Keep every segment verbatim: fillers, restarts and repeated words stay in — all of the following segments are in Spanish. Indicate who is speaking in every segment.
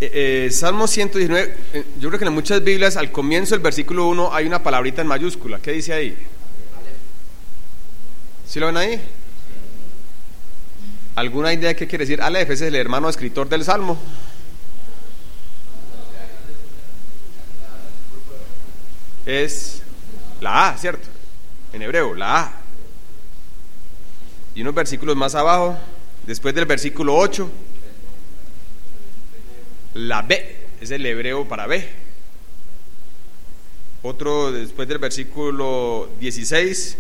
Speaker 1: eh, Salmo ciento diecinueve, eh, yo creo que en muchas Biblias al comienzo del versículo uno hay una palabrita en mayúscula. ¿Qué dice ahí? ¿Sí lo ven ahí? ¿Alguna idea de qué quiere decir Aleph? Ese es el hermano escritor del Salmo. Es la A, ¿cierto? En hebreo, la A. Y unos versículos más abajo, después del versículo ocho, la B, es el hebreo para B. Otro después del versículo dieciséis,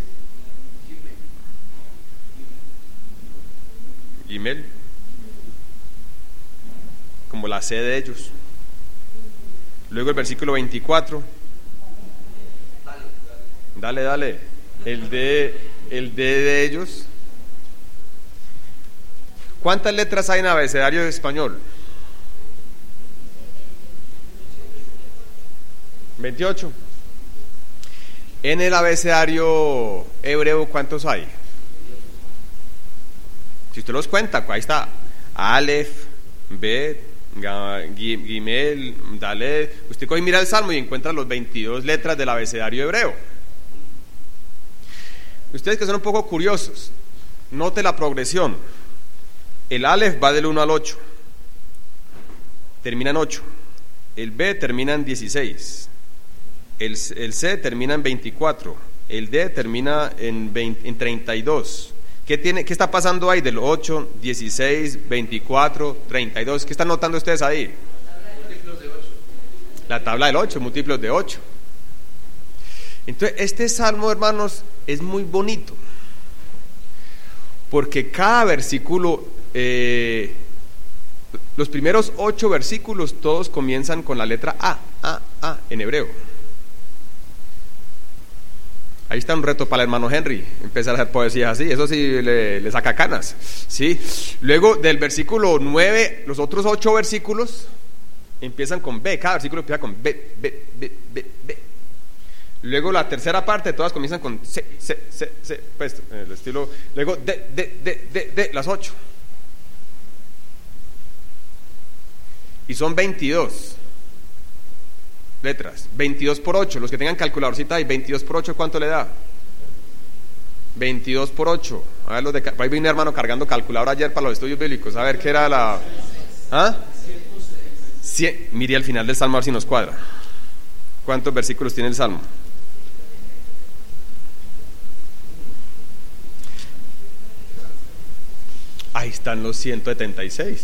Speaker 1: Gimel, como la C de ellos. Luego el versículo veinticuatro, dale, dale, el D, el D de ellos. ¿Cuántas letras hay en el abecedario español? veintiocho. En el abecedario hebreo, ¿cuántos hay? Si usted los cuenta, ahí está: Aleph, Bet, Gimel, Dalet. Usted coge y mira el Salmo y encuentra los veintidós letras del abecedario hebreo. Ustedes que son un poco curiosos, note la progresión. El Aleph va del uno al ocho, termina en ocho. El B termina en dieciséis. El, el C termina en veinticuatro. El D termina en, veinte, en treinta y dos. ¿Qué, tiene, ¿Qué está pasando ahí del ocho, dieciséis, veinticuatro, treinta y dos? ¿Qué están notando ustedes ahí? Múltiplos de ocho. La tabla del ocho, múltiplos de ocho. Entonces, este salmo, hermanos, es muy bonito, porque cada versículo, eh, los primeros ocho versículos, todos comienzan con la letra A, A, A, en hebreo. Ahí está un reto para el hermano Henry, empezar a hacer poesías así, eso sí le, le saca canas, ¿sí? Luego del versículo nueve, los otros ocho versículos empiezan con B, cada versículo empieza con B, B, B, B, B. Luego la tercera parte, todas comienzan con C, C, C, C, pues el estilo. Luego D, D, D, D, D, las ocho. Y son veintidós letras, veintidós por ocho, los que tengan calculadorcita ahí, veintidós por ocho, ¿cuánto le da? veintidós por ocho, a ver los de, ahí vino mi hermano cargando calculadora ayer para los estudios bíblicos, a ver qué era la, ¿ah? cien, mire al final del Salmo a ver si nos cuadra. ¿Cuántos versículos tiene el Salmo? Ahí están los ciento setenta y seis.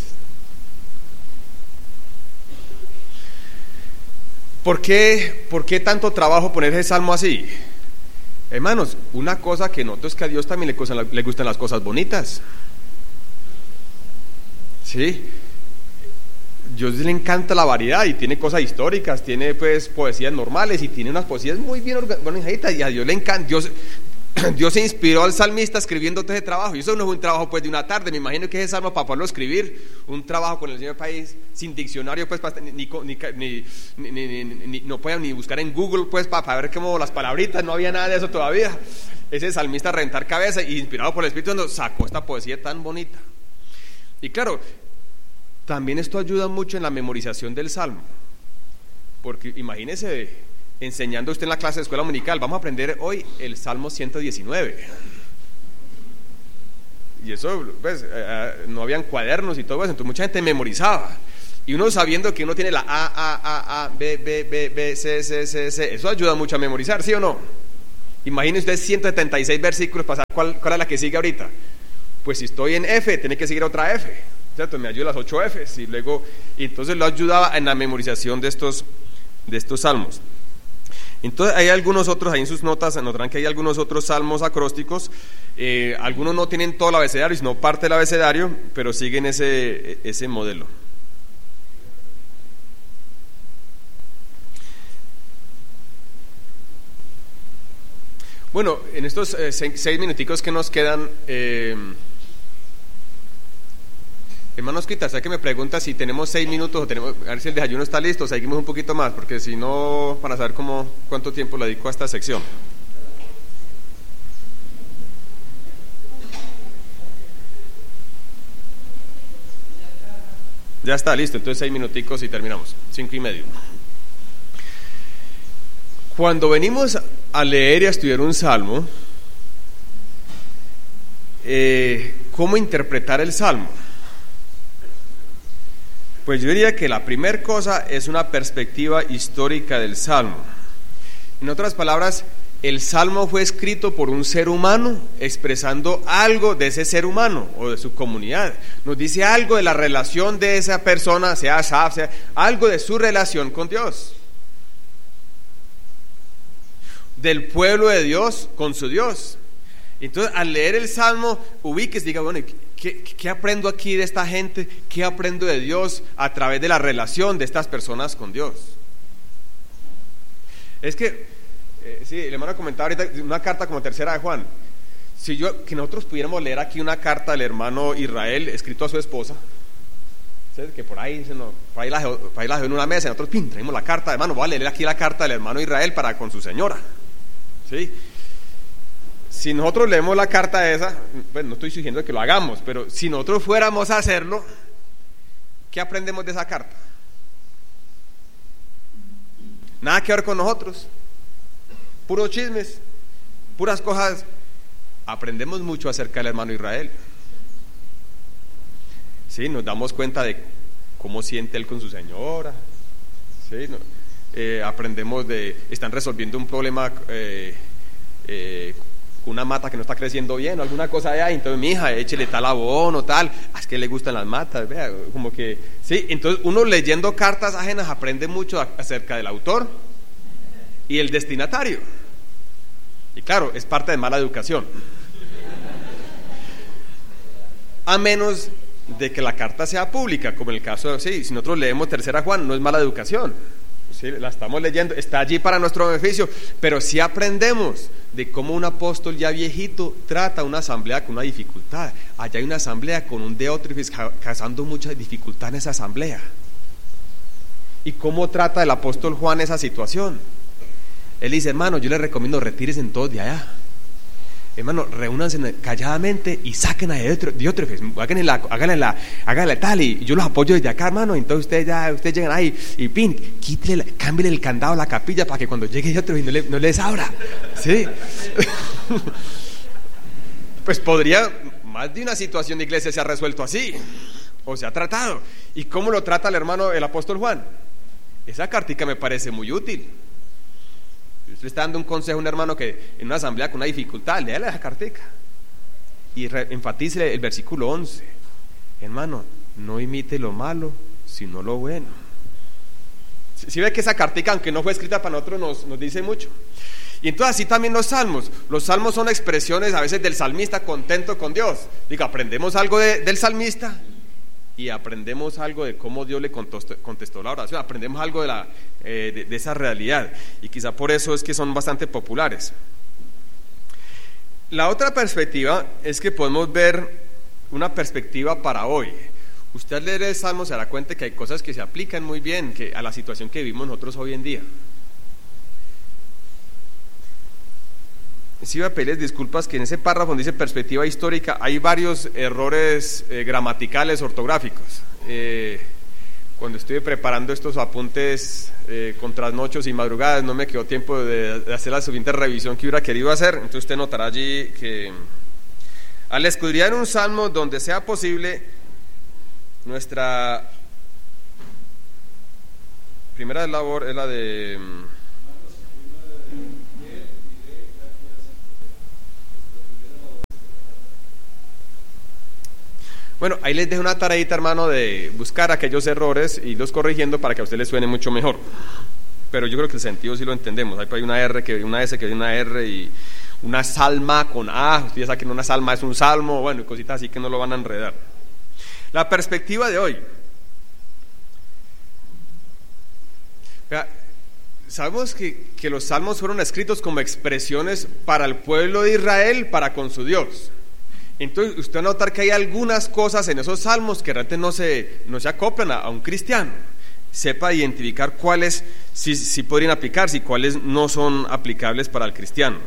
Speaker 1: ¿Por qué, ¿Por qué tanto trabajo poner ese salmo así? Hermanos, una cosa que noto es que a Dios también le gustan, le gustan las cosas bonitas. ¿Sí? Dios le encanta la variedad y tiene cosas históricas, tiene pues poesías normales y tiene unas poesías muy bien organizadas, y a Dios le encanta. Dios, Dios se inspiró al salmista escribiendo todo ese trabajo, y eso no es un trabajo pues de una tarde. Me imagino que ese salmo, para poderlo escribir, un trabajo con el Señor país, sin diccionario pues, ni, ni, ni, ni, ni, ni, ni no podían ni buscar en Google pues para, para ver cómo las palabritas, no había nada de eso todavía. Ese salmista rentar cabeza y inspirado por el Espíritu Santo sacó esta poesía tan bonita. Y claro, también esto ayuda mucho en la memorización del salmo, porque imagínese enseñando usted en la clase de escuela dominical, vamos a aprender hoy el Salmo ciento diecinueve, y eso pues eh, no habían cuadernos y todo eso, entonces mucha gente memorizaba, y uno sabiendo que uno tiene la A, A, A, A, B, B, B, B, C, C, C, C, eso ayuda mucho a memorizar, ¿sí o no? Imagine usted ciento setenta y seis versículos para saber cuál, cuál es la que sigue ahorita. Pues si estoy en F, tiene que seguir otra F, ¿cierto? Me ayuda las ocho Fs, y luego, y entonces lo ayudaba en la memorización de estos, de estos salmos. Entonces hay algunos otros, ahí en sus notas notarán que hay algunos otros salmos acrósticos, eh, algunos no tienen todo el abecedario, sino parte del abecedario, pero siguen ese, ese modelo. Bueno, en estos eh, seis, seis minuticos que nos quedan, eh, hermanos Quita, ¿sabes que me pregunta si tenemos seis minutos o tenemos, a ver si el desayuno está listo, o seguimos un poquito más? Porque si no, para saber cómo, cuánto tiempo le dedico a esta sección. Ya está, listo, entonces seis minuticos y terminamos, cinco y medio. Cuando venimos a leer y a estudiar un salmo, eh, ¿cómo interpretar el salmo? Pues yo diría que la primera cosa es una perspectiva histórica del salmo. En otras palabras, el salmo fue escrito por un ser humano expresando algo de ese ser humano o de su comunidad. Nos dice algo de la relación de esa persona, sea Asaf, sea algo de su relación con Dios, del pueblo de Dios con su Dios. Entonces, al leer el salmo, ubíquese, diga, bueno, ¿qué, ¿qué aprendo aquí de esta gente? ¿Qué aprendo de Dios a través de la relación de estas personas con Dios? Es que Eh, sí, el hermano comentaba ahorita una carta como tercera de Juan. Si yo, que nosotros pudiéramos leer aquí una carta del hermano Israel escrito a su esposa, ¿sí? Que por ahí, no, por ahí la por ahí la dejó en una mesa y nosotros pin, traemos la carta, hermano, voy a leer aquí la carta del hermano Israel para con su señora, ¿sí? Si nosotros leemos la carta esa, pues no estoy sugiriendo que lo hagamos, pero si nosotros fuéramos a hacerlo, ¿qué aprendemos de esa carta? Nada que ver con nosotros. Puros chismes, puras cosas. Aprendemos mucho acerca del hermano Israel. Sí, nos damos cuenta de cómo siente él con su señora. Sí, no, eh, aprendemos de, están resolviendo un problema eh, eh, con una mata que no está creciendo bien o alguna cosa de ahí. Entonces, mi hija, échele tal abono, tal. Ah, es que le gustan las matas, vea, como que, sí. Entonces, uno leyendo cartas ajenas aprende mucho a, acerca del autor y el destinatario. Y claro, es parte de mala educación. A menos de que la carta sea pública, como en el caso de, sí, si nosotros leemos tercera Juan, no es mala educación. Sí, la estamos leyendo, está allí para nuestro beneficio, pero sí aprendemos de cómo un apóstol ya viejito trata una asamblea con una dificultad. Allá hay una asamblea con un Diótrefes causando mucha dificultad en esa asamblea. ¿Y cómo trata el apóstol Juan esa situación? Él dice, hermano, yo les recomiendo retírense todos de allá. Hermano, reúnanse calladamente y saquen a Diótrefes, háganle la, háganle la, háganle tal, y yo los apoyo desde acá, hermano. Entonces ustedes ya, ustedes llegan ahí y pin, quítele, cámbiale el candado a la capilla para que cuando llegue Diótrefes no, le, no les abra, ¿sí? Pues podría, más de una situación de iglesia se ha resuelto así, o se ha tratado. ¿Y cómo lo trata el hermano, el apóstol Juan? Esa cartica me parece muy útil. Usted le está dando un consejo a un hermano que en una asamblea con una dificultad, léale esa cartica y re, enfatice el versículo once. Hermano, no imite lo malo, sino lo bueno. Si, si ve que esa cartica, aunque no fue escrita para nosotros, nos, nos dice mucho. Y entonces así también los salmos. Los salmos son expresiones a veces del salmista contento con Dios. Digo, aprendemos algo de, del salmista y aprendemos algo de cómo Dios le contestó, contestó la oración, aprendemos algo de, la, eh, de, de esa realidad, y quizá por eso es que son bastante populares. La otra perspectiva es que podemos ver una perspectiva para hoy. Usted al leer el Salmo se dará cuenta que hay cosas que se aplican muy bien que a la situación que vivimos nosotros hoy en día. Sí, voy a pedirles disculpas que en ese párrafo donde dice perspectiva histórica hay varios errores eh, gramaticales, ortográficos. Eh, cuando estuve preparando estos apuntes eh, con trasnochos y madrugadas, no me quedó tiempo de, de hacer la suficiente revisión que hubiera querido hacer. Entonces usted notará allí que al escudriñar un salmo donde sea posible, nuestra primera labor es la de... Bueno, ahí les dejo una tareita, hermano, de buscar aquellos errores y los corrigiendo para que a usted les suene mucho mejor. Pero yo creo que el sentido sí lo entendemos. Hay una R, que una S, que hay una R, y una salma con A. Usted ya sabe que una salma es un salmo, bueno, y cositas así que no lo van a enredar. La perspectiva de hoy. Vea, sabemos que, que los salmos fueron escritos como expresiones para el pueblo de Israel, para con su Dios. Entonces usted va a notar que hay algunas cosas en esos salmos que realmente no se, no se acoplan a, a un cristiano. Sepa identificar cuáles sí, sí podrían aplicarse y cuáles no son aplicables para el cristiano.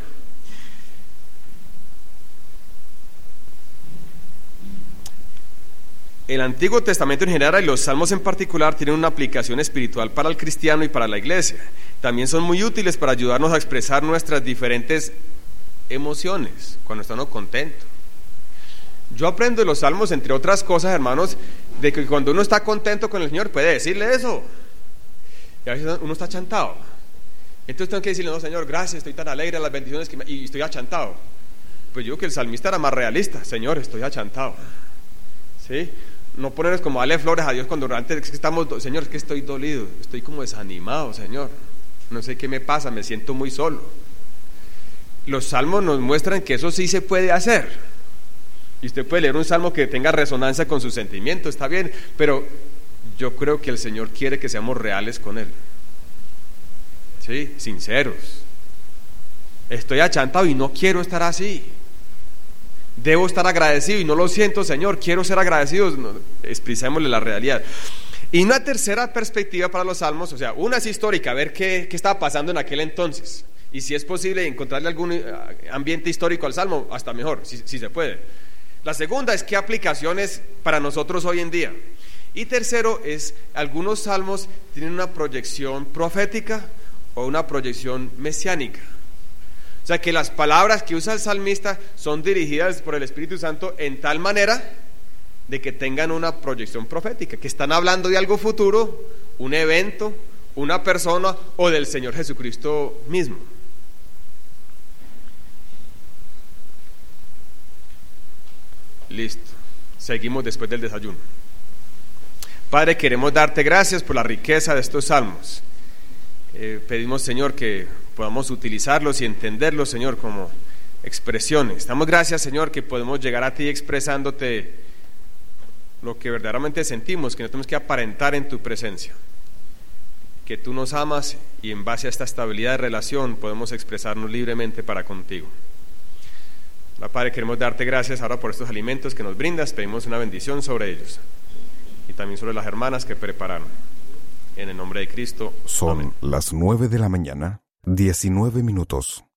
Speaker 1: el Antiguo Testamento en general y los Salmos en particular tienen una aplicación espiritual para el cristiano y para la iglesia. También son muy útiles para ayudarnos a expresar nuestras diferentes emociones cuando estamos contentos. Yo aprendo de los Salmos, entre otras cosas, hermanos, de que cuando uno está contento con el Señor puede decirle eso. Y a veces uno está achantado. Entonces tengo que decirle, no, Señor, gracias, estoy tan alegre a las bendiciones que me... y estoy achantado. Pues yo creo que el salmista era más realista. Señor, estoy achantado. ¿Sí? No ponernos como darle flores a Dios cuando antes estamos, Señor, es que estoy dolido, estoy como desanimado, Señor, no sé qué me pasa, me siento muy solo. Los salmos nos muestran que eso sí se puede hacer, y usted puede leer un salmo que tenga resonancia con sus sentimientos, está bien, pero yo creo que el Señor quiere que seamos reales con Él, sí, sinceros. Estoy achantado y no quiero estar así. Debo estar agradecido y no lo siento, Señor, quiero ser agradecido. No, expresémosle la realidad. Y una tercera perspectiva para los salmos, o sea, una es histórica, a ver qué, qué estaba pasando en aquel entonces, y si es posible encontrarle algún ambiente histórico al salmo, hasta mejor, si, si se puede. La segunda es qué aplicaciones para nosotros hoy en día. Y tercero es, algunos salmos tienen una proyección profética o una proyección mesiánica. O sea, que las palabras que usa el salmista son dirigidas por el Espíritu Santo en tal manera de que tengan una proyección profética, que están hablando de algo futuro, un evento, una persona o del Señor Jesucristo mismo. Listo, seguimos después del desayuno. Padre, queremos darte gracias por la riqueza de estos salmos. Eh, pedimos, Señor, que podamos utilizarlos y entenderlos, Señor, como expresiones. Damos gracias, Señor, que podemos llegar a ti expresándote lo que verdaderamente sentimos, que no tenemos que aparentar en tu presencia, que tú nos amas y en base a esta estabilidad de relación podemos expresarnos libremente para contigo. La Padre, queremos darte gracias ahora por estos alimentos que nos brindas, pedimos una bendición sobre ellos y también sobre las hermanas que prepararon. En el nombre de Cristo.
Speaker 2: Son
Speaker 1: amén.
Speaker 2: Las nueve de la mañana, diecinueve minutos.